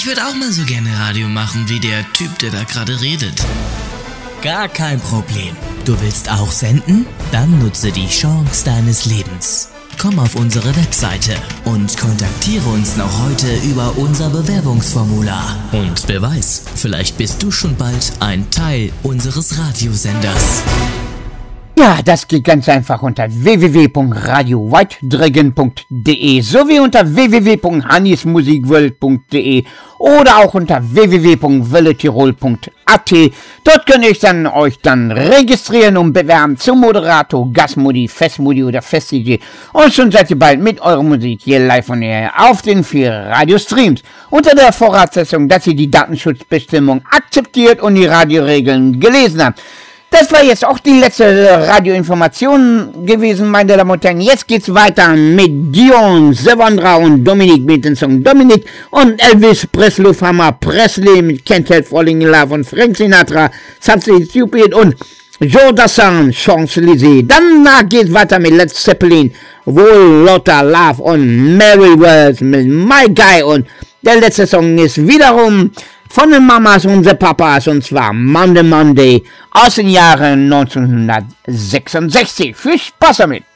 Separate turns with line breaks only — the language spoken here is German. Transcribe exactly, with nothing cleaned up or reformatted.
Ich würde auch mal so gerne Radio machen wie der Typ, der da gerade redet.
Gar kein Problem. Du willst auch senden? Dann nutze die Chance deines Lebens. Komm auf unsere Webseite und kontaktiere uns noch heute über unser Bewerbungsformular. Und wer weiß, vielleicht bist du schon bald ein Teil unseres Radiosenders.
Ja, das geht ganz einfach unter w w w punkt radio white dragon punkt d e sowie unter w w w punkt hannis musikworld punkt d e oder auch unter w w w punkt welle tirol punkt a t. Dort könnt ihr dann, euch dann registrieren und bewerben zum Moderator, Gastmodi, Festmodi oder Fest-D J. Und schon seid ihr bald mit eurer Musik hier live von ihr auf den vier Radiostreams. Unter der Voraussetzung, dass ihr die Datenschutzbestimmung akzeptiert und die Radioregeln gelesen habt. Das war jetzt auch die letzte Radioinformation gewesen, meine Damen und Herren. Jetzt geht's weiter mit Dion, Sevandra und Dominik mit dem Song Dominik und Elvis Presley, Hammer Presley mit Can't Help Falling in Love und Frank Sinatra, Something Stupid und Joe Dassin, Champs-Élysées. Danach geht's weiter mit Led Zeppelin, Wohl Lotta Love und Mary Wells mit My Guy und der letzte Song ist wiederum von den Mamas und den Papas, und zwar Monday Monday aus den Jahren neunzehnhundertsechsundsechzig. Viel Spaß damit!